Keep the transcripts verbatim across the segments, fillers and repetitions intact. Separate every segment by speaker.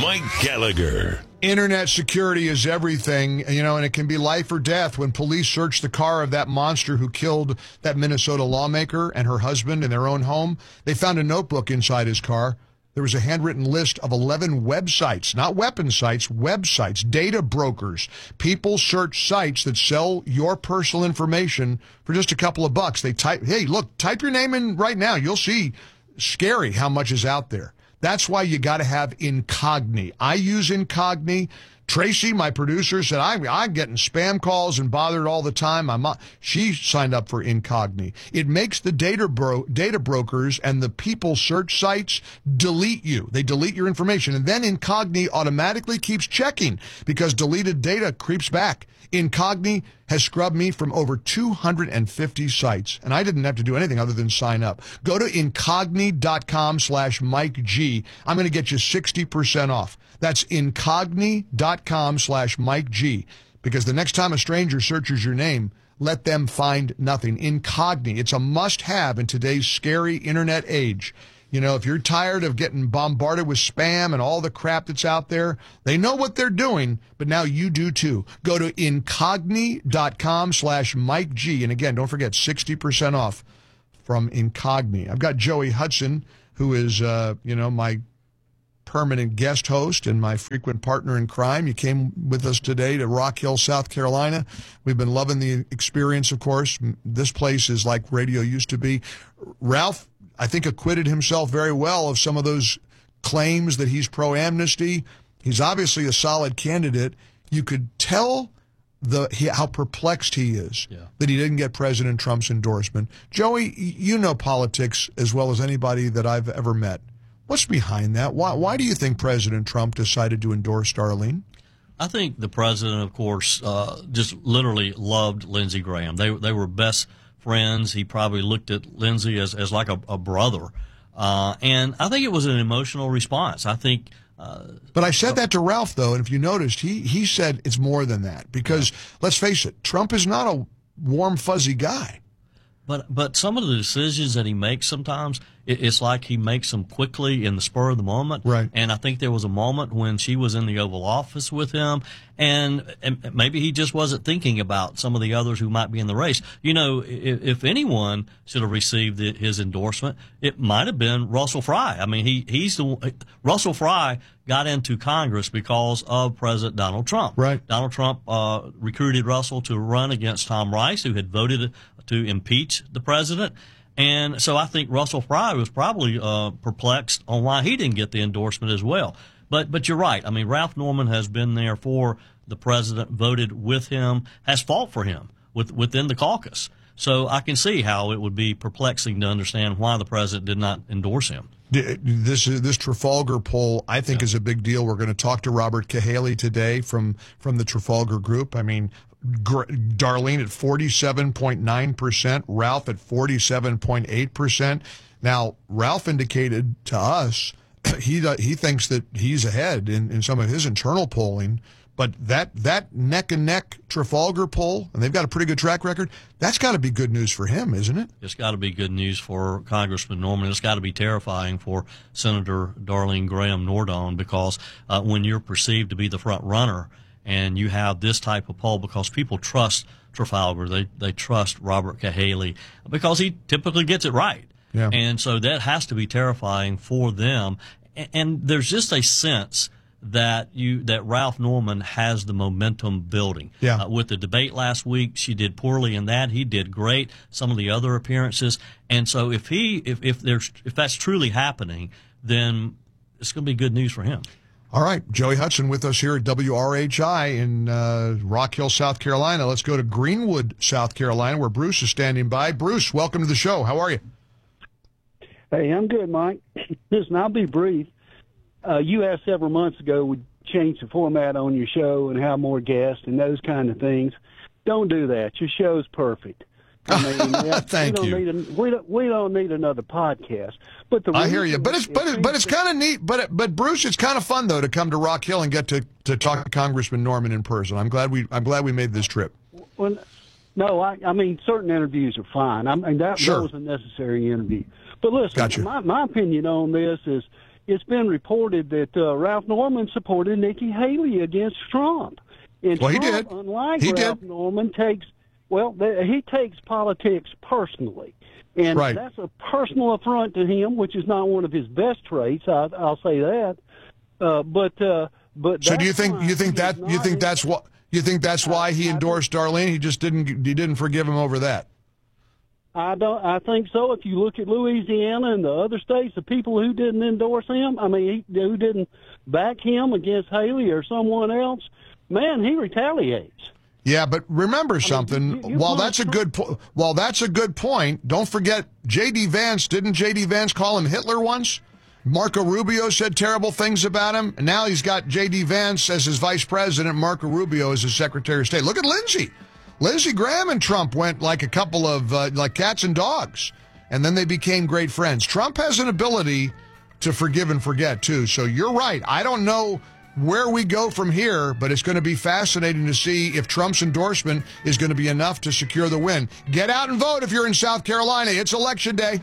Speaker 1: Mike Gallagher.
Speaker 2: Internet security is everything, you know, and it can be life or death. When police searched the car of that monster who killed that Minnesota lawmaker and her husband in their own home, they found a notebook inside his car. There was a handwritten list of eleven websites, not weapon sites, websites, data brokers. People search sites that sell your personal information for just a couple of bucks. They type, hey, look, type your name in right now. You'll see scary how much is out there. That's why you got to have Incogni. I use Incogni. Tracy, my producer, said, I, I'm getting spam calls and bothered all the time. I'm not. She signed up for Incogni. It makes the data, bro, data brokers and the people search sites delete you. They delete your information. And then Incogni automatically keeps checking because deleted data creeps back. Incogni has scrubbed me from over two hundred fifty sites, and I didn't have to do anything other than sign up. Go to Incogni.com slash Mike G. I'm going to get you sixty percent off. That's Incogni.com slash Mike G. Because the next time a stranger searches your name, let them find nothing. Incogni. It's a must-have in today's scary internet age. You know, if you're tired of getting bombarded with spam and all the crap that's out there, they know what they're doing, but now you do too. Go to Incogni.com slash Mike G. And again, don't forget, sixty percent off from Incogni. I've got Joey Hudson, who is, uh, you know, my permanent guest host and my frequent partner in crime. You came with us today to Rock Hill, South Carolina. We've been loving the experience, of course. This place is like radio used to be. Ralph, I think, acquitted himself very well of some of those claims that he's pro-amnesty. He's obviously a solid candidate. You could tell the he, how perplexed he is yeah. that he didn't get President Trump's endorsement. Joey, you know politics as well as anybody that I've ever met. What's behind that? Why, why do you think President Trump decided to endorse Darlene?
Speaker 3: I think the president, of course, uh, just literally loved Lindsey Graham. They they were best friends. He probably looked at Lindsey as, as like a, a brother. Uh, and I think it was an emotional response. I think. Uh,
Speaker 2: but I said that to Ralph, though, and if you noticed, he, he said it's more than that. Because, yeah. let's face it, Trump is not a warm, fuzzy guy.
Speaker 3: But but some of the decisions that he makes sometimes, it, it's like he makes them quickly in the spur of the moment.
Speaker 2: Right.
Speaker 3: And I think there was a moment when she was in the Oval Office with him, and, and maybe he just wasn't thinking about some of the others who might be in the race. You know, if, if anyone should have received the, his endorsement, it might have been Russell Fry. I mean, he he's the Russell Fry got into Congress because of President Donald Trump.
Speaker 2: Right.
Speaker 3: Donald Trump uh, recruited Russell to run against Tom Rice, who had voted to impeach the president. And so I think Russell Fry was probably uh, perplexed on why he didn't get the endorsement as well. But but you're right. I mean, Ralph Norman has been there for the president, voted with him, has fought for him with, within the caucus. So I can see how it would be perplexing to understand why the president did not endorse him.
Speaker 2: This this Trafalgar poll, I think, yeah. is a big deal. We're going to talk to Robert Cahaly today from, from the Trafalgar Group. I mean, Darlene at forty-seven point nine percent, Ralph at forty-seven point eight percent. Now, Ralph indicated to us he he thinks that he's ahead in, in some of his internal polling, but that, that neck-and-neck Trafalgar poll, and they've got a pretty good track record, that's got to be good news for him, isn't it?
Speaker 3: It's got to be good news for Congressman Norman. It's got to be terrifying for Senator Darlene Graham Nordon because uh, when you're perceived to be the front runner, and you have this type of poll because people trust Trafalgar. They they trust Robert Cahaly because he typically gets it right.
Speaker 2: Yeah.
Speaker 3: And so that has to be terrifying for them. And, and there's just a sense that you that Ralph Norman has the momentum building.
Speaker 2: Yeah.
Speaker 3: Uh, with the debate last week, she did poorly in that. He did great. Some of the other appearances. And so if he if if there's if that's truly happening, then it's going to be good news for him.
Speaker 2: All right, Joey Hudson with us here at W R H I in uh, Rock Hill, South Carolina. Let's go to Greenwood, South Carolina, where Bruce is standing by. Bruce, welcome to the show. How are you?
Speaker 4: Hey, I'm good, Mike. Listen, I'll be brief. Uh, you asked several months ago would change the format on your show and have more guests and those kind of things. Don't do that. Your show's perfect. I mean,
Speaker 2: Thank
Speaker 4: we don't
Speaker 2: you.
Speaker 4: Need a, we don't. We don't need another podcast. But the
Speaker 2: I hear you. But it's but it, but it's kind of neat. But it, but Bruce, it's kind of fun though to come to Rock Hill and get to, to talk to Congressman Norman in person. I'm glad we I'm glad we made this trip.
Speaker 4: Well, no, I I mean certain interviews are fine. I mean that,
Speaker 2: sure.
Speaker 4: that was a necessary interview. But listen,
Speaker 2: gotcha.
Speaker 4: my my opinion on this is it's been reported that uh, Ralph Norman supported Nikki Haley against Trump. And
Speaker 2: well,
Speaker 4: Trump,
Speaker 2: he did.
Speaker 4: Unlike
Speaker 2: he
Speaker 4: Ralph
Speaker 2: did.
Speaker 4: Norman, takes well, th- he takes politics personally, and
Speaker 2: right.
Speaker 4: that's a personal affront to him, which is not one of his best traits. I, I'll say that. Uh, but uh, but
Speaker 2: so do you think you think that you think that's what you think that's why he endorsed Darlene? He just didn't he didn't forgive him over that.
Speaker 4: I don't. I think so. If you look at Louisiana and the other states, the people who didn't endorse him, I mean, he, who didn't back him against Haley or someone else, man, he retaliates.
Speaker 2: Yeah, but remember something.
Speaker 4: I mean, you, you
Speaker 2: while that's a good po- while that's a good point, don't forget J D. Vance. Didn't J D. Vance call him Hitler once? Marco Rubio said terrible things about him, and now he's got J D. Vance as his vice president, Marco Rubio as his secretary of state. Look at Lindsey. Lindsey Graham and Trump went like a couple of uh, like cats and dogs, and then they became great friends. Trump has an ability to forgive and forget too. So you're right. I don't know where we go from here, but it's going to be fascinating to see if Trump's endorsement is going to be enough to secure the win. Get out and vote if you're in South Carolina. It's election day.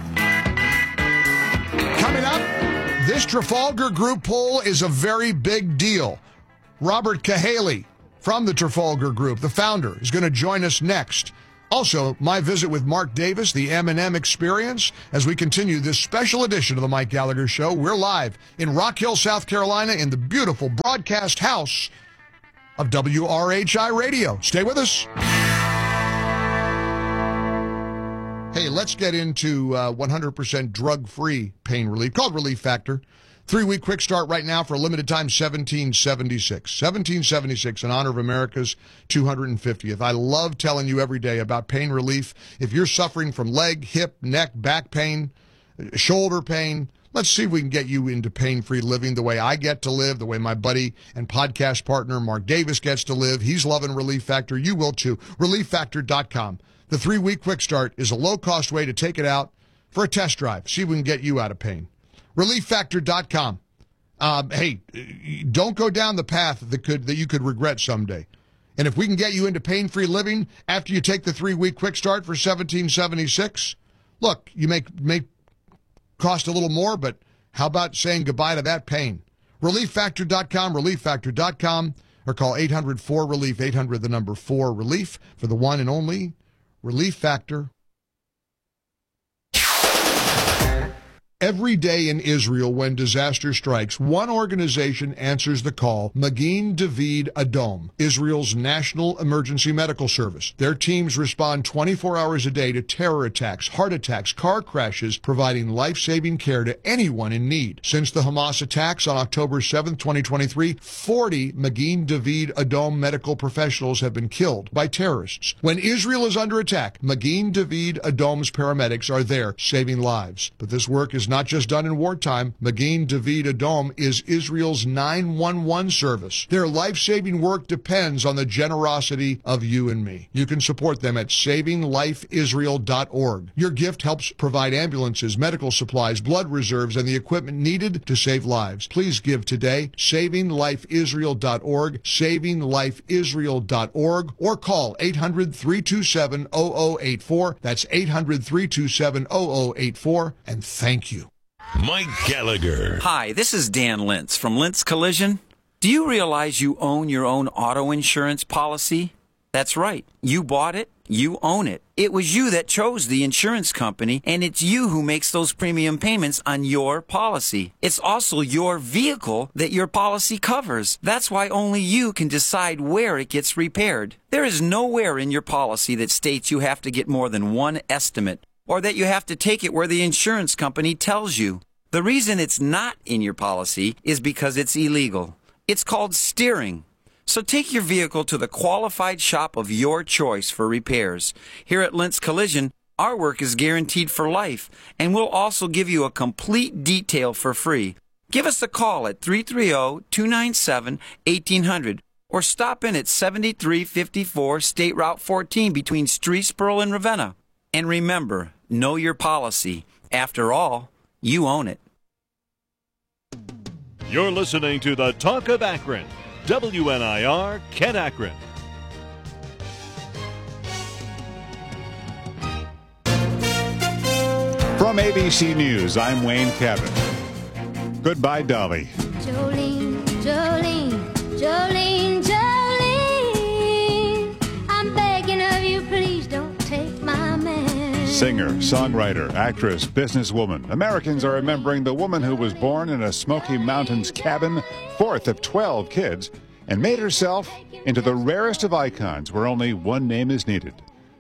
Speaker 2: Coming up, this Trafalgar Group poll is a very big deal. Robert Cahaly from the Trafalgar Group, the founder, is going to join us next. Also, my visit with Mark Davis, the M and M Experience, as we continue this special edition of the Mike Gallagher Show. We're live in Rock Hill, South Carolina, in the beautiful broadcast house of W R H I Radio. Stay with us. Hey, let's get into uh, one hundred percent drug-free pain relief, called Relief Factor. Three-week quick start right now for a limited time, seventeen seventy-six. seventeen seventy-six in honor of America's two hundred fiftieth. I love telling you every day about pain relief. If you're suffering from leg, hip, neck, back pain, shoulder pain, let's see if we can get you into pain-free living the way I get to live, the way my buddy and podcast partner Mark Davis gets to live. He's loving Relief Factor. You will too. relief factor dot com. The three-week quick start is a low-cost way to take it out for a test drive. See if we can get you out of pain. relief factor dot com. Um, hey, don't go down the path that could that you could regret someday. And if we can get you into pain-free living after you take the three-week quick start for seventeen seventy-six, look, you may may cost a little more, but how about saying goodbye to that pain? relief factor dot com, relief factor dot com, or call eight hundred four relief, eight hundred the number four relief for the one and only Relief Factor. Every day in Israel when disaster strikes, one organization answers the call, Magen David Adom, Israel's national emergency medical service. Their teams respond twenty-four hours a day to terror attacks, heart attacks, car crashes, providing life-saving care to anyone in need. Since the Hamas attacks on October seventh, twenty twenty-three, forty Magen David Adom medical professionals have been killed by terrorists. When Israel is under attack, Magen David Adom's paramedics are there saving lives. But this work is not just done in wartime. Magen David Adom is Israel's nine one one service. Their life-saving work depends on the generosity of you and me. You can support them at saving life israel dot org. Your gift helps provide ambulances, medical supplies, blood reserves, and the equipment needed to save lives. Please give today. saving life israel dot org, saving life israel dot org, or call eight hundred, three two seven, zero zero eight four. That's eight hundred, three two seven, zero zero eight four. And thank you.
Speaker 1: Mike Gallagher.
Speaker 5: Hi, this is Dan Lintz from Lintz Collision. Do you realize you own your own auto insurance policy? That's right. You bought it. You own it. It was you that chose the insurance company, and it's you who makes those premium payments on your policy. It's also your vehicle that your policy covers. That's why only you can decide where it gets repaired. There is nowhere in your policy that states you have to get more than one estimate, or that you have to take it where the insurance company tells you. The reason it's not in your policy is because it's illegal. It's called steering. So take your vehicle to the qualified shop of your choice for repairs. Here at Lintz Collision, our work is guaranteed for life, and we'll also give you a complete detail for free. Give us a call at three three zero, two nine seven, one eight zero zero or stop in at seventy-three fifty-four State Route fourteen between Streetsboro and Ravenna. And remember, know your policy. After all, you own it.
Speaker 6: You're listening to the Talk of Akron. W N I R, Kent Akron.
Speaker 7: From A B C News, I'm Wayne Kevin. Goodbye, Dolly.
Speaker 8: Jolene, Jolene, Jolene, Jolene, I'm begging of you, please don't take my man.
Speaker 7: Singer, songwriter, actress, businesswoman. Americans are remembering the woman who was born in a Smoky Mountains cabin, fourth of twelve kids, and made herself into the rarest of icons where only one name is needed.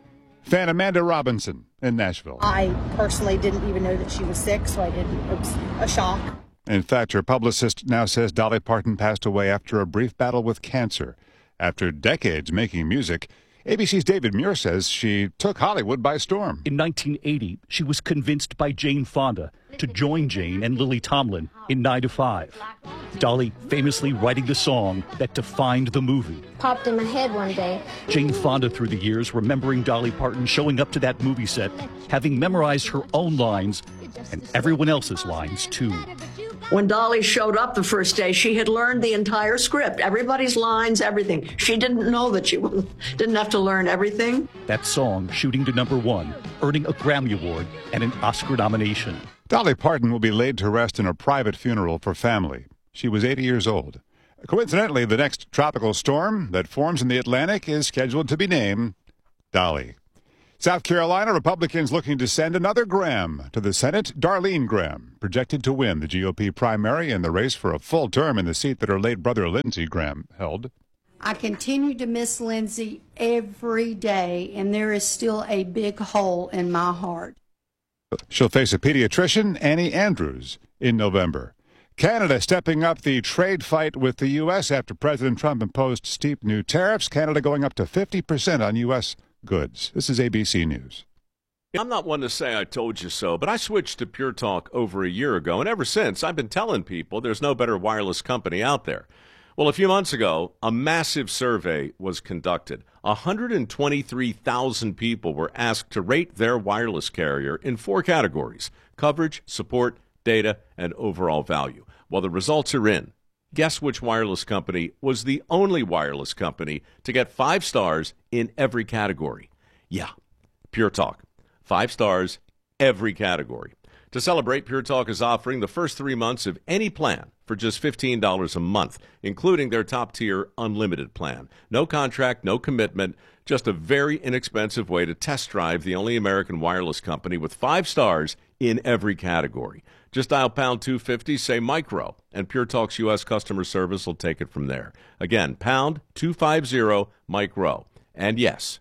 Speaker 7: Fan Amanda Robinson in Nashville.
Speaker 9: I personally didn't even know that she was sick, so I didn't. It was a shock.
Speaker 7: In fact, her publicist now says Dolly Parton passed away after a brief battle with cancer. After decades making music, A B C's David Muir says she took Hollywood by storm.
Speaker 10: In nineteen eighty, she was convinced by Jane Fonda to join Jane and Lily Tomlin in nine to five. Dolly famously writing the song that defined the movie.
Speaker 8: Popped in my head one day.
Speaker 10: Jane Fonda through the years remembering Dolly Parton showing up to that movie set, having memorized her own lines and everyone else's lines too.
Speaker 11: When Dolly showed up the first day, she had learned the entire script, everybody's lines, everything. She didn't know that she didn't have to learn everything.
Speaker 10: That song shooting to number one, earning a Grammy Award and an Oscar nomination.
Speaker 7: Dolly Parton will be laid to rest in a private funeral for family. She was eighty years old. Coincidentally, the next tropical storm that forms in the Atlantic is scheduled to be named Dolly. South Carolina Republicans looking to send another Graham to the Senate. Darlene Graham, projected to win the G O P primary in the race for a full term in the seat that her late brother Lindsey Graham held.
Speaker 12: I continue to miss Lindsey every day, and there is still a big hole in my heart.
Speaker 7: She'll face a pediatrician, Annie Andrews, in November. Canada stepping up the trade fight with the U S after President Trump imposed steep new tariffs. Canada going up to fifty percent on U S goods. This is A B C News.
Speaker 13: I'm not one to say I told you so, but I switched to Pure Talk over a year ago, and ever since I've been telling people there's no better wireless company out there. Well, a few months ago, a massive survey was conducted. one hundred twenty-three thousand people were asked to rate their wireless carrier in four categories: coverage, support, data, and overall value. Well, the results are in. Guess which wireless company was the only wireless company to get five stars in every category? Yeah, Pure Talk. Five stars, every category. To celebrate, Pure Talk is offering the first three months of any plan for just fifteen dollars a month, including their top-tier unlimited plan. No contract, no commitment, just a very inexpensive way to test drive the only American wireless company with five stars in every category. Just dial pound two fifty, say micro, and Pure Talk's U S customer service will take it from there. Again, pound two fifty, micro. And yes,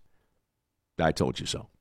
Speaker 13: I told you so.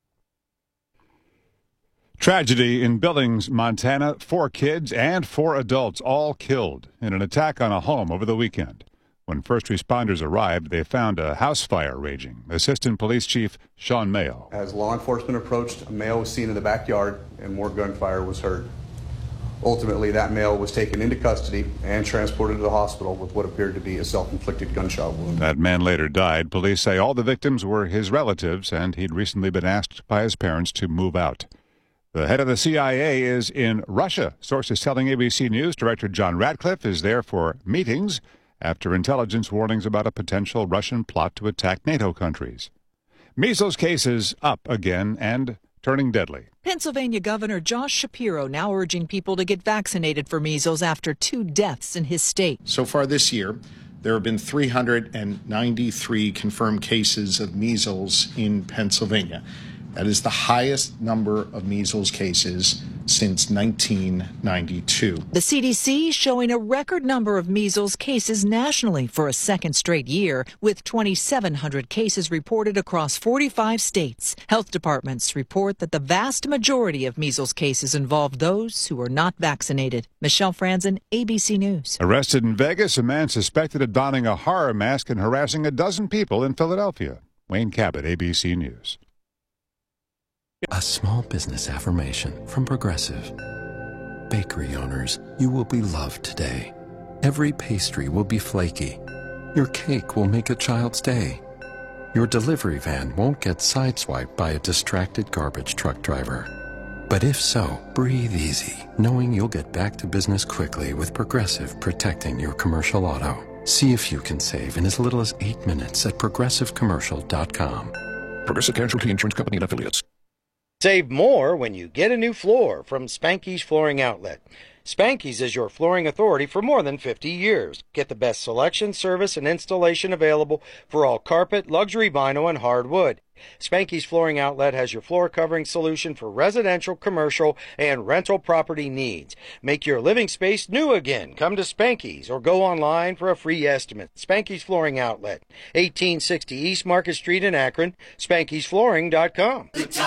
Speaker 7: Tragedy in Billings, Montana. Four kids and four adults all killed in an attack on a home over the weekend. When first responders arrived, they found a house fire raging. Assistant Police Chief Sean Mayo.
Speaker 14: As law enforcement approached, a male was seen in the backyard and more gunfire was heard. Ultimately, that male was taken into custody and transported to the hospital with what appeared to be a self-inflicted gunshot wound.
Speaker 7: That man later died. Police say all the victims were his relatives, and he'd recently been asked by his parents to move out. The head of the C I A is in Russia. Sources telling A B C News Director John Ratcliffe is there for meetings after intelligence warnings about a potential Russian plot to attack NATO countries. Measles cases up again and turning deadly.
Speaker 15: Pennsylvania Governor Josh Shapiro now urging people to get vaccinated for measles after two deaths in his state.
Speaker 16: So far this year, there have been three hundred ninety-three confirmed cases of measles in Pennsylvania. That is the highest number of measles cases since nineteen ninety-two.
Speaker 15: The C D C showing a record number of measles cases nationally for a second straight year, with twenty-seven hundred cases reported across forty-five states. Health departments report that the vast majority of measles cases involve those who are not vaccinated. Michelle Franzen, A B C News.
Speaker 7: Arrested in Vegas, a man suspected of donning a horror mask and harassing a dozen people in Philadelphia. Wayne Cabot, A B C News.
Speaker 17: A small business affirmation from Progressive. Bakery owners, you will be loved today. Every pastry will be flaky. Your cake will make a child's day. Your delivery van won't get sideswiped by a distracted garbage truck driver. But if so, breathe easy, knowing you'll get back to business quickly with Progressive protecting your commercial auto. See if you can save in as little as eight minutes at progressive commercial dot com.
Speaker 18: Progressive Casualty Insurance Company and Affiliates.
Speaker 19: Save more when you get a new floor from Spanky's Flooring Outlet. Spanky's is your flooring authority for more than fifty years. Get the best selection, service, and installation available for all carpet, luxury vinyl, and hardwood. Spanky's Flooring Outlet has your floor covering solution for residential, commercial, and rental property needs. Make your living space new again. Come to Spanky's or go online for a free estimate. Spanky's Flooring Outlet, eighteen sixty East Market Street in Akron, Spankys Flooring dot com.